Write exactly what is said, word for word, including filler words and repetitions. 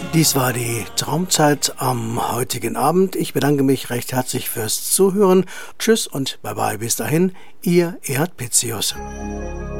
Dies war die Traumzeit am heutigen Abend. Ich bedanke mich recht herzlich fürs Zuhören. Tschüss und bye bye bis dahin, Ihr Erhard Pitzius.